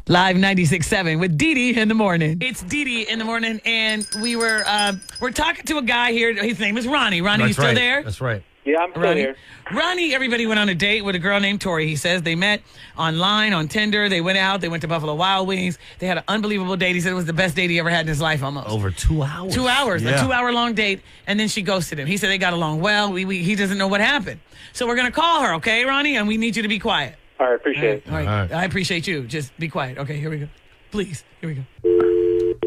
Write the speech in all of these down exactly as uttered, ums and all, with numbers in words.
Live ninety-six point seven with Dee Dee in the morning. It's Dee Dee in the morning, and we were uh, we're talking to a guy here. His name is Ronnie. Ronnie, you That's still right. there? That's right. Yeah, I'm still Ronnie. here. Ronnie, everybody went on a date with a girl named Tori. He says they met online on Tinder. They went out. They went to Buffalo Wild Wings. They had an unbelievable date. He said it was the best date he ever had in his life almost. Over two hours. Two hours, Yeah. a two-hour-long date, and then she ghosted him. He said they got along well. We, we, he doesn't know what happened. So we're going to call her, okay, Ronnie? And we need you to be quiet. All right, appreciate it. All right. All right. I appreciate you. Just be quiet. Okay, here we go. Please, here we go.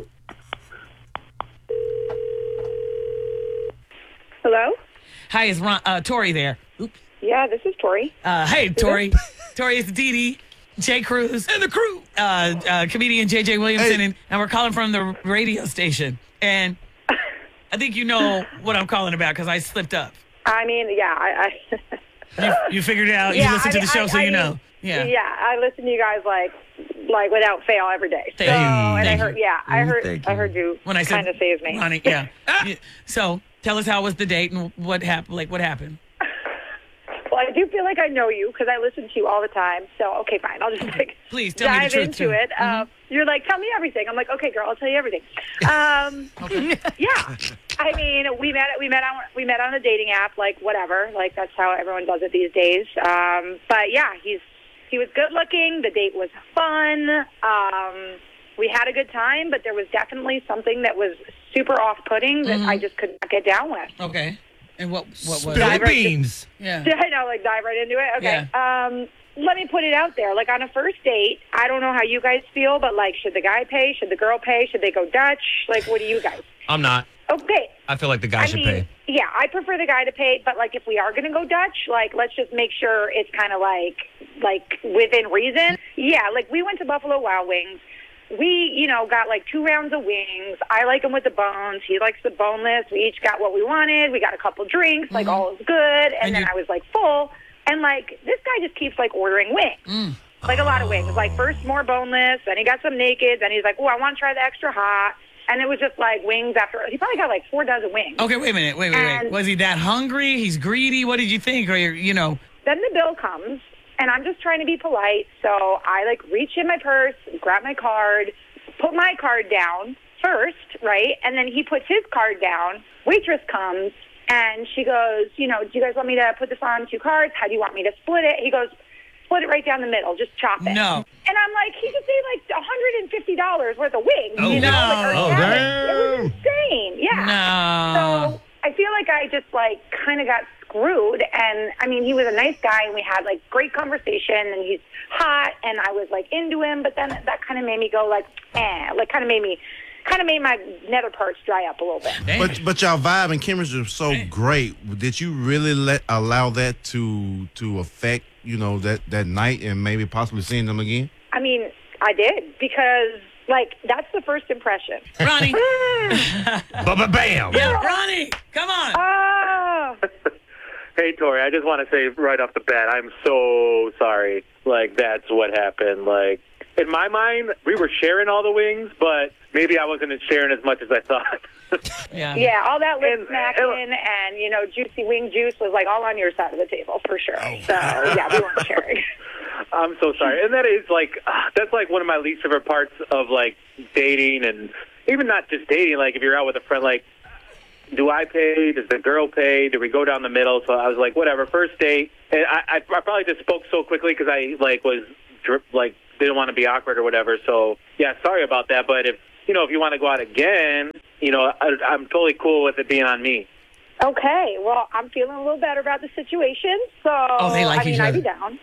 Hello? Hi, is Ron, uh, Tori there? Oops. Yeah, this is Tori. Uh, hey, Tori. Tori, it's Dee Dee, Jay Cruz, and the crew. Uh, uh, comedian J J Williamson, Hey. and, and we're calling from the radio station. And I think you know what I'm calling about because I slipped up. I mean, yeah, I... I You, you figured it out. yeah, you listened I to the mean, show, I- so I you mean, know. Yeah. Yeah, I listen to you guys like, like without fail every day. So, Thank you. and I Thank heard, you. yeah, I heard, Thank I you. heard you When I said kind of say his name. Ronnie, yeah. Yeah. So tell us how was the date and what happened? Like what happened? Well, I do feel like I know you because I listen to you all the time. So, okay, fine. I'll just like Please tell me the dive truth, into too. it. Uh, you're like, tell me everything. I'm like, okay, girl, I'll tell you everything. Um, yeah. I mean, we met. We met on. We met on a dating app. Like whatever. Like that's how everyone does it these days. Um, but yeah, he's he was good looking. The date was fun. Um, we had a good time, but there was definitely something that was super off-putting that I just could not get down with. Okay. And what what was Spill it? the beans. Yeah. I know, like dive right into it. Okay. Um, let me put it out there. Like on a first date, I don't know how you guys feel, but like, should the guy pay? Should the girl pay? Should they go Dutch? Like, what do you guys? I'm not. Okay. I feel like the guy I should mean, pay. yeah, I prefer the guy to pay, but like if we are going to go Dutch, like let's just make sure it's kind of like like within reason. Yeah, like we went to Buffalo Wild Wings. We, you know, got like two rounds of wings. I like them with the bones. He likes the boneless. We each got what we wanted. We got a couple drinks. Like all is good. And, And then you- I was like full. And like this guy just keeps like ordering wings. Like a lot of wings. Like first more boneless, then he got some naked, then he's like, oh, I want to try the extra hot. And it was just like wings after. He probably got like four dozen wings. Okay, wait a minute. Wait, wait, wait. And- Was he that hungry? He's greedy? What did you think? Or you're, you know, Then the bill comes, and I'm just trying to be polite. So I like reach in my purse, grab my card, put my card down first, right? And then he puts his card down. Waitress comes, and she goes, you know, do you guys want me to put this on two cards? How do you want me to split it? He goes, split it right down the middle. Just chop it. No. And I'm like, he just paid like one hundred fifty dollars worth of wings. Oh, you know? no. Like, or Oh, salad. damn. It was insane. Yeah. no. So I feel like I just like kind of got screwed. And I mean, he was a nice guy, and we had like great conversation, and he's hot, and I was like into him. But then that kind of made me go like, eh, like kind of made me, kind of made my nether parts dry up a little bit. Damn. But but y'all vibe and chemistry are so great. Did you really let allow that to to affect you know that that night and maybe possibly seeing them again? I mean, I did because like that's the first impression. Ronnie. Ba-ba-bam. Yeah, Ronnie. Come on. Oh, Hey, Tori, I just want to say right off the bat, I'm so sorry. Like, that's what happened. Like, in my mind, we were sharing all the wings, but maybe I wasn't sharing as much as I thought. Yeah. yeah, all that lip And- smacking and you know juicy wing juice was like all on your side of the table for sure. So yeah, we weren't sharing. I'm so sorry. And that is, like, uh, that's, like, one of my least favorite parts of, like, dating and even not just dating. Like, if you're out with a friend, like, do I pay? Does the girl pay? Do we go down the middle? So I was like, whatever, first date. And I, I, I probably just spoke so quickly because I, like, was, drip, like, didn't want to be awkward or whatever. So, yeah, sorry about that. But if, you know, if you want to go out again, you know, I, I'm totally cool with it being on me. Okay, well, I'm feeling a little better about the situation, so Oh, they like I mean, each I'd other. be down.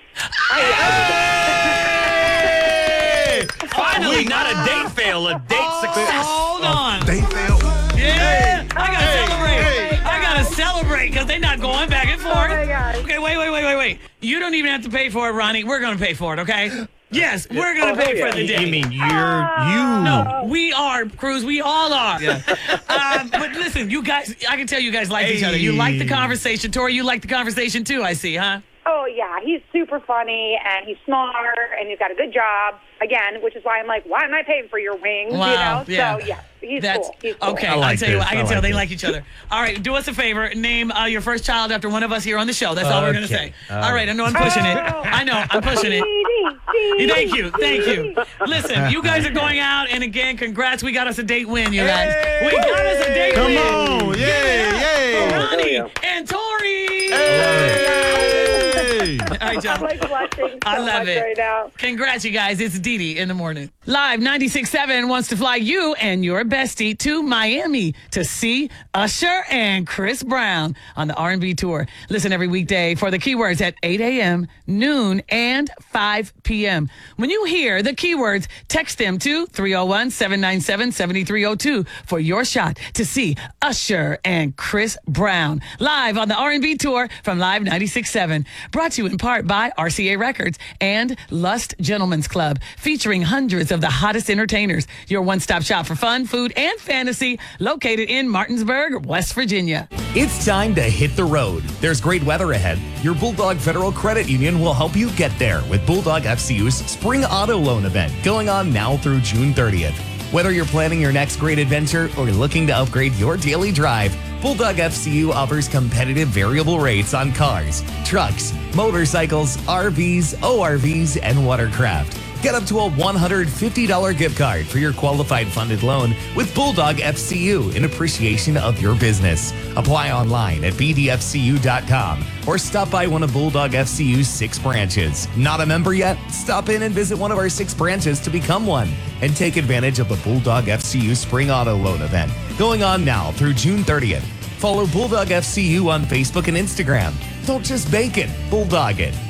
I, Finally, not a date fail, a date success. Hold on. They failed. Yeah. I gotta Hey, celebrate. hey. I gotta celebrate because they're not going back and forth. Oh, my gosh. Okay, wait, wait, wait, wait, wait. You don't even have to pay for it, Ronnie. We're gonna pay for it, okay? Yes, we're gonna Oh, pay yeah. for the You, date. you mean you're you? No, we are, Cruz. We all are. um, but listen, you guys, I can tell you guys like each other. You like the Hey. conversation. Tori, you like the conversation too, I see, huh? Oh, yeah, he's super funny, and he's smart, and he's got a good job, again, which is why I'm like, why am I paying for your wings, Wow, you know? yeah. So, yeah, he's That's, cool. He's cool. Okay, I I'll like tell you this. what, I can I tell like they this. like each other. All right, do us a favor. Name uh, your first child after one of us here on the show. That's all we're going to Okay. say. All All right, I know I'm pushing it. Oh. I know, I'm pushing it. Dee, dee, Thank you, thank you. Listen, you guys are going out, and again, congrats. We got us a date win, you guys. We got us a date Come win. on. Yay, yay. Ronnie yeah. and Tori. Hey. All right, John. I'm like blushing so I love much it. right now. Congrats, you guys. It's Dee Dee in the morning. Live ninety-six point seven wants to fly you and your bestie to Miami to see Usher and Chris Brown on the R and B tour. Listen every weekday for the keywords at eight a.m., noon, and five p.m. When you hear the keywords, text them to three oh one, seven nine seven, seven three oh two for your shot to see Usher and Chris Brown live on the R and B tour from Live ninety-six point seven. Brought to you in part by R C A Records and Lust Gentlemen's Club, featuring hundreds of the hottest entertainers. Your one-stop shop for fun, food, and fantasy, located in Martinsburg, West Virginia. It's time to hit the road. There's great weather ahead. Your Bulldog Federal Credit Union will help you get there with Bulldog F C U's Spring Auto Loan event going on now through June thirtieth. Whether you're planning your next great adventure or looking to upgrade your daily drive, Bulldog F C U offers competitive variable rates on cars, trucks, motorcycles, R Vs, O R Vs, and watercraft. Get up to a one hundred fifty dollars gift card for your qualified funded loan with Bulldog F C U in appreciation of your business. Apply online at b d f c u dot com or stop by one of Bulldog F C U's six branches. Not a member yet? Stop in and visit one of our six branches to become one and take advantage of the Bulldog F C U Spring Auto Loan event going on now through June thirtieth. Follow Bulldog F C U on Facebook and Instagram. Don't just bake it, Bulldog it.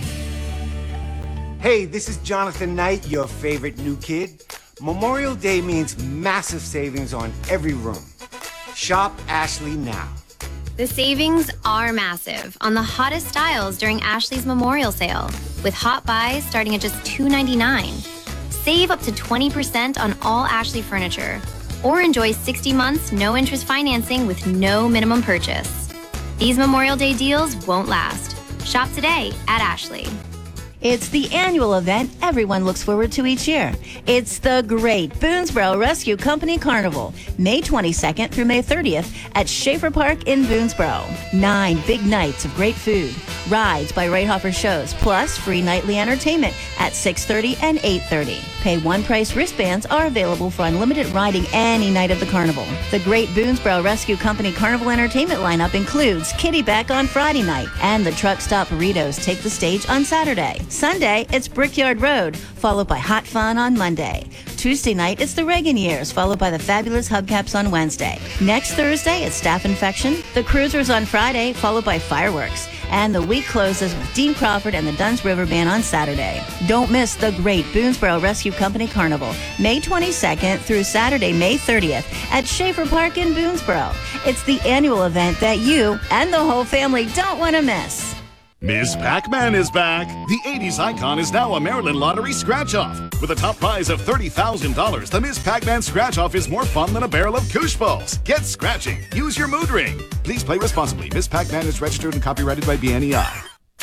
Hey, this is Jonathan Knight, your favorite new kid. Memorial Day means massive savings on every room. Shop Ashley now. The savings are massive on the hottest styles during Ashley's Memorial Sale, with hot buys starting at just two ninety-nine. Save up to twenty percent on all Ashley furniture, or enjoy sixty months no interest financing with no minimum purchase. These Memorial Day deals won't last. Shop today at Ashley. It's the annual event everyone looks forward to each year. It's the Great Boonesboro Rescue Company Carnival, May twenty-second through May thirtieth at Schaefer Park in Boonesboro. Nine big nights of great food, rides by Rayhofer shows, plus free nightly entertainment at six thirty and eight thirty. Pay one price wristbands are available for unlimited riding any night of the carnival. The Great Boonesboro Rescue Company Carnival entertainment lineup includes Kitty Beck on Friday night, and the Truck Stop Burritos take the stage on Saturday. Sunday, it's Brickyard Road, followed by Hot Fun on Monday. Tuesday night, it's the Reagan Years, followed by the Fabulous Hubcaps on Wednesday. Next Thursday, it's Staff Infection, the Cruisers on Friday, followed by Fireworks. And the week closes with Dean Crawford and the Dunn's River Band on Saturday. Don't miss the Great Boonesboro Rescue Company Carnival, May twenty-second through Saturday, May thirtieth at Schaefer Park in Boonesboro. It's the annual event that you and the whole family don't want to miss. Miss Pac-Man is back. The eighties icon is now a Maryland Lottery scratch-off. With a top prize of thirty thousand dollars, the Miss Pac-Man scratch-off is more fun than a barrel of Koosh Balls. Get scratching. Use your mood ring. Please play responsibly. Miss Pac-Man is registered and copyrighted by B N E I.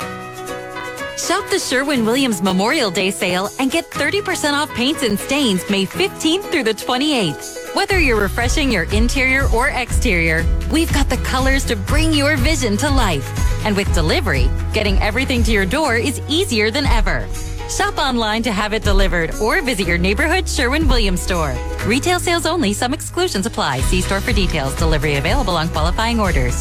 Shop the Sherwin-Williams Memorial Day sale and get thirty percent off paints and stains May fifteenth through the twenty-eighth. Whether you're refreshing your interior or exterior, we've got the colors to bring your vision to life. And with delivery, getting everything to your door is easier than ever. Shop online to have it delivered or visit your neighborhood Sherwin-Williams store. Retail sales only. Some exclusions apply. See store for details. Delivery available on qualifying orders.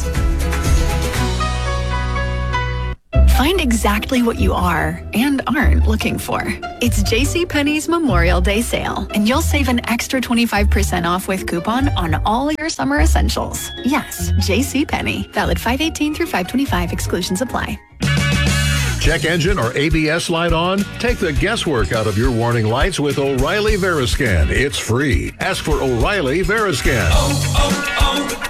Find exactly what you are and aren't looking for. It's JCPenney's Memorial Day sale, and you'll save an extra twenty-five percent off with coupon on all your summer essentials. Yes, JCPenney. Valid five eighteen through five twenty-five. Exclusions apply. Check engine or A B S light on? Take the guesswork out of your warning lights with O'Reilly Veriscan. It's free. Ask for O'Reilly Veriscan. Oh,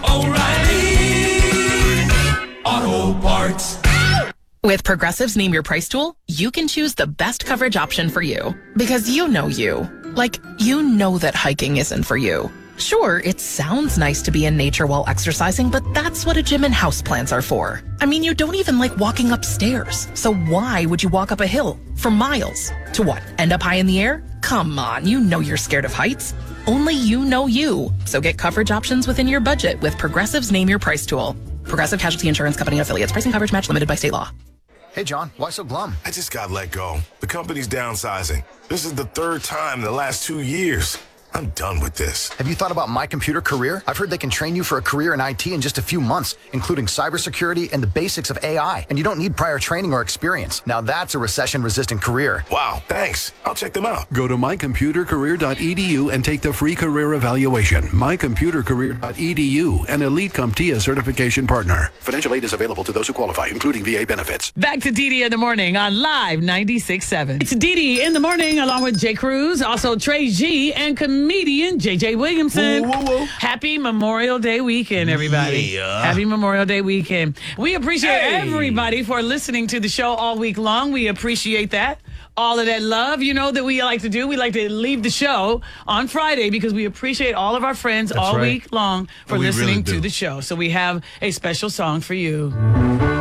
oh, oh, O'Reilly Auto Parts. With Progressive's Name Your Price tool, you can choose the best coverage option for you. Because you know you. Like, you know that hiking isn't for you. Sure, it sounds nice to be in nature while exercising, but that's what a gym and houseplants are for. I mean, you don't even like walking upstairs. So why would you walk up a hill for miles? To what? End up high in the air? Come on, you know you're scared of heights. Only you know you. So get coverage options within your budget with Progressive's Name Your Price tool. Progressive Casualty Insurance Company affiliates. Pricing coverage match limited by state law. Hey, John, why so glum? I just got let go. The company's downsizing. This is the third time in the last two years. I'm done with this. Have you thought about My Computer Career? I've heard they can train you for a career in I T in just a few months, including cybersecurity and the basics of A I. And you don't need prior training or experience. Now that's a recession-resistant career. Wow, thanks. I'll check them out. Go to my computer career dot e d u and take the free career evaluation. my computer career dot e d u, an Elite CompTIA certification partner. Financial aid is available to those who qualify, including V A benefits. Back to Dee Dee in the morning on Live ninety-six point seven. It's Dee Dee in the morning along with Jay Cruz, also Trey G, and comedian J J Williamson. Whoa, whoa, whoa. Happy Memorial Day weekend, everybody. Yeah. Happy Memorial Day weekend. We appreciate Hey. everybody for listening to the show all week long. We appreciate that. All of that love, you know, that we like to do. We like to leave the show on Friday because we appreciate all of our friends That's all right. week long for We listening really to do. the show. So we have a special song for you.